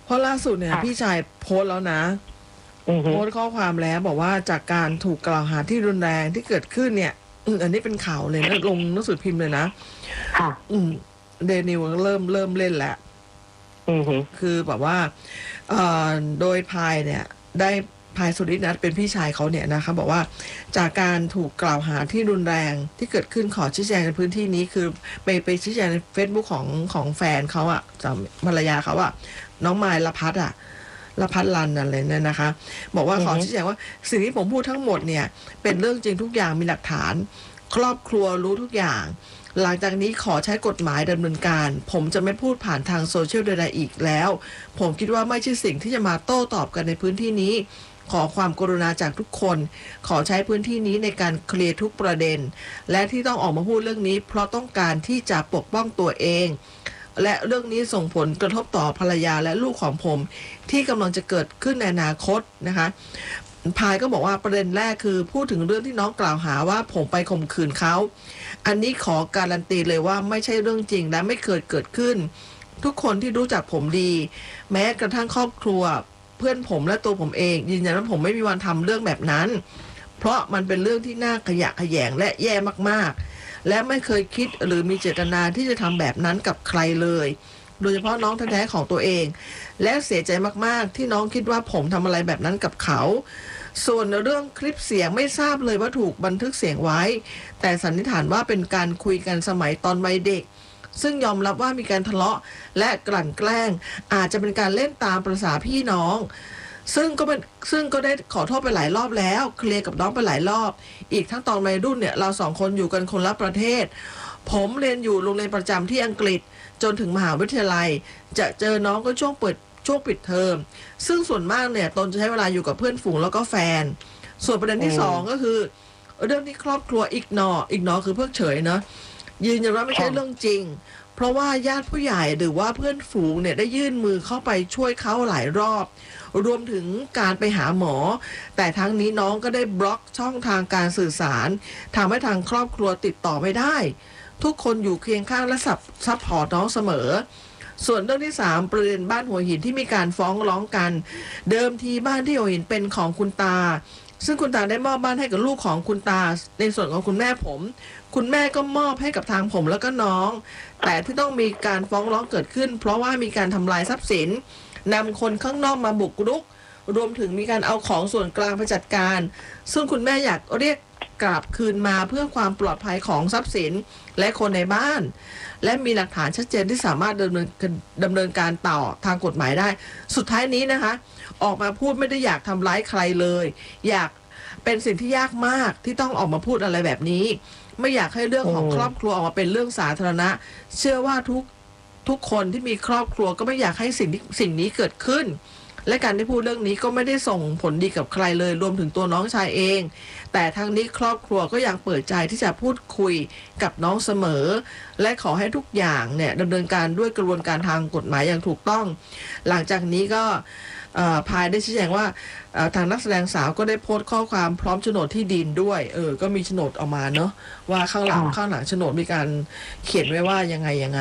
เพราะล่าสุดเนี่ยพี่ชายโพสต์แล้วนะโพสต์ข้อความแล้วบอกว่าจากการถูกกล่าวหาที่รุนแรงที่เกิดขึ้นเนี่ยอันนี้เป็นข่าวเลยนะลงหนังสือพิมพ์เลยนะค่ะเดนิวเริ่มเล่นแล้วคือแบบว่าโดยพายเนี่ยได้พายสุรินัทเป็นพี่ชายเขาเนี่ยนะคะบอกว่าจากการถูกกล่าวหาที่รุนแรงที่เกิดขึ้นขอชี้แจงในพื้นที่นี้คือไปชี้แจงใน Facebook ของแฟนเขาอะจากภรรยาเขาอะน้องมายละพัฒลันอะไรเนี่ยนะคะบอกว่าขอชี้แจงว่าสิ่งที่ผมพูดทั้งหมดเนี่ยเป็นเรื่องจริงทุกอย่างมีหลักฐานครอบครัวรู้ทุกอย่างหลังจากนี้ขอใช้กฎหมายดำเนินการผมจะไม่พูดผ่านทางโซเชียลใดๆอีกแล้วผมคิดว่าไม่ใช่สิ่งที่จะมาโต้ตอบกันในพื้นที่นี้ขอความกรุณาจากทุกคนขอใช้พื้นที่นี้ในการเคลียร์ทุกประเด็นและที่ต้องออกมาพูดเรื่องนี้เพราะต้องการที่จะปกป้องตัวเองและเรื่องนี้ส่งผลกระทบต่อภรรยาและลูกของผมที่กำลังจะเกิดขึ้นในอนาคตนะคะพายก็บอกว่าประเด็นแรกคือพูดถึงเรื่องที่น้องกล่าวหาว่าผมไปข่มขืนเขาอันนี้ขอการันตีเลยว่าไม่ใช่เรื่องจริงและไม่เคยเกิดขึ้นทุกคนที่รู้จักผมดีแม้กระทั่งครอบครัวเพื่อนผมและตัวผมเองยืนยันว่าผมไม่มีวันทำเรื่องแบบนั้นเพราะมันเป็นเรื่องที่น่าขยะแขยงและแย่มากๆและไม่เคยคิดหรือมีเจตนาที่จะทำแบบนั้นกับใครเลยโดยเฉพาะน้องแท้ๆของตัวเองและเสียใจมากๆที่น้องคิดว่าผมทำอะไรแบบนั้นกับเขาส่วนเรื่องคลิปเสียงไม่ทราบเลยว่าถูกบันทึกเสียงไว้แต่สันนิษฐานว่าเป็นการคุยกันสมัยตอนวัยเด็กซึ่งยอมรับว่ามีการทะเลาะและกลั่นแกล้งอาจจะเป็นการเล่นตามประสาพี่น้องซึ่งก็ได้ขอโทษไปหลายรอบแล้วเคลียร์กับน้องไปหลายรอบอีกทั้งตอนวัยรุ่นเนี่ยเรา2 คนอยู่กันคนละประเทศผมเรียนอยู่โรงเรียนประจำที่อังกฤษจนถึงมหาวิทยาลัยจะเจอน้องก็ช่วงปิดเทอมซึ่งส่วนมากเนี่ยตนจะใช้เวลาอยู่กับเพื่อนฝูงแล้วก็แฟนส่วนประเด็นที่2ก็คือเรื่องที่ครอบครัวอีกนอคือเพิกเฉยเนาะยืนยันว่าไม่ใช่เรื่องจริงเพราะว่าญาติผู้ใหญ่หรือว่าเพื่อนฝูงเนี่ยได้ยื่นมือเข้าไปช่วยเขาหลายรอบรวมถึงการไปหาหมอแต่ทั้งนี้น้องก็ได้บล็อกช่องทางการสื่อสารทำให้ทางครอบครัวติดต่อไม่ได้ทุกคนอยู่เคียงข้างและซัพพอร์ตน้องเสมอส่วนเรื่องที่3ประเด็นบ้านหัวหินที่มีการฟ้องร้องกันเดิมทีบ้านที่หัวหินเป็นของคุณตาซึ่งคุณตาได้มอบบ้านให้กับลูกของคุณตาในส่วนของคุณแม่ผมคุณแม่ก็มอบให้กับทางผมแล้วก็น้องแต่ที่ต้องมีการฟ้องร้องเกิดขึ้นเพราะว่ามีการทำลายทรัพย์สินนำคนข้างนอกมาบุกรุกรวมถึงมีการเอาของส่วนกลางไปจัดการซึ่งคุณแม่อยากเรียกกลับคืนมาเพื่อความปลอดภัยของทรัพย์สินและคนในบ้านและมีหลักฐานชัดเจนที่สามารถดำเนินการต่อทางกฎหมายได้สุดท้ายนี้นะคะออกมาพูดไม่ได้อยากทำร้ายใครเลยอยากเป็นสิ่งที่ยากมากที่ต้องออกมาพูดอะไรแบบนี้ไม่อยากให้เรื่องของครอบครัวออกมาเป็นเรื่องสาธารณะเชื่อว่าทุกคนที่มีครอบครัวก็ไม่อยากให้สิ่งนี้เกิดขึ้นและการที่พูดเรื่องนี้ก็ไม่ได้ส่งผลดีกับใครเลยรวมถึงตัวน้องชายเองแต่ทั้งนี้ครอบครัวก็ยังเปิดใจที่จะพูดคุยกับน้องเสมอและขอให้ทุกอย่างเนี่ยดำเนินการด้วยกระบวนการทางกฎหมายอย่างถูกต้องหลังจากนี้ก็พายได้ชี้แจงว่าทางนักแสดงสาวก็ได้โพสต์ข้อความพร้อมโฉนดที่ดินด้วยก็มีโฉนดออกมาเนาะว่าข้างหลังโฉนดมีการเขียนไว้ว่ายังไง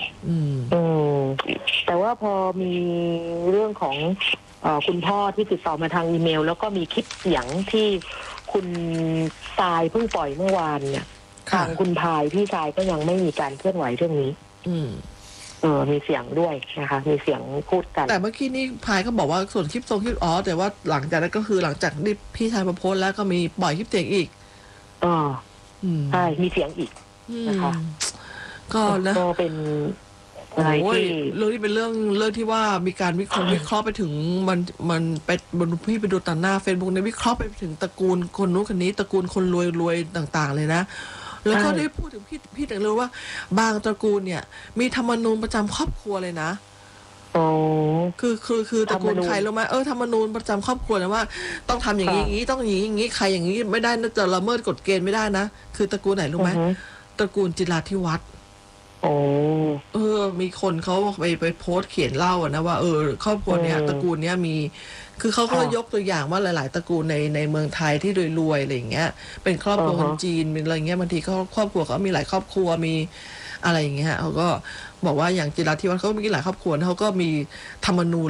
แต่ว่าพอมีเรื่องของคุณพ่อที่ติดต่อมาทางอีเมลแล้วก็มีคลิปเสียงที่คุณทรายเพิ่งปล่อยเมื่อวานเนี่ยทางคุณพายพี่ชายก็ยังไม่มีการเคลื่อนไหวเรื่องนี้มีเสียงด้วยนะคะมีเสียงพูดกันแต่เมื่อกี้นี่พายก็บอกว่าส่วนคลิปแต่ว่าหลังจากนั้นก็คือหลังจากที่พี่ชายมาโพสแล้วก็มีปล่อยคลิปเสียงอีกใช่มีเสียงอีกนะคะก็เป็นอะไรที่เรื่องนี้เป็นเรื่องที่ว่ามีการวิเคราะห์ไปถึงมันไปบนพี่ไปดูตัดหน้า Facebook ในวิเคราะห์ไปถึงตระกูลคนนู้นคนนี้ตระกูลคนรวยต่างๆเลยนะแล้วก็ได้พูดถึงพี่แต่เลยว่าบางตระกูลเนี่ยมีธรรมนูญประจำครอบครัวเลยนะคือตระกูลใครรู้ไหมธรรมนูญประจำครอบครัวนะว่าต้องทำอย่างนี้ต้องอย่างนี้ใครอย่างนี้ไม่ได้นะจะละเมิดกฎเกณฑ์ไม่ได้นะคือตระกูลไหนรู้ไหมตระกูลจิราธิวัฒน์มีคนเขาไปโพสต์เขียนเล่านะว่าครอบครัวเนี้ยตระกูลเนี้ยมีคือเขาก็ยกตัวอย่างว่าหลายๆตระกูลในเมืองไทยที่รวยๆอะไรอย่างเงี้ยเป็นครอบครัวคนจีนเป็นอะไรเงี้ยบางทีครอบครัวเขามีหลายครอบครัวมีอะไรอย่างเงี้ยเขาก็บอกว่าอย่างจิราธิวัฒน์เขามีหลายครอบครัวเขาก็มีธรรมนูญ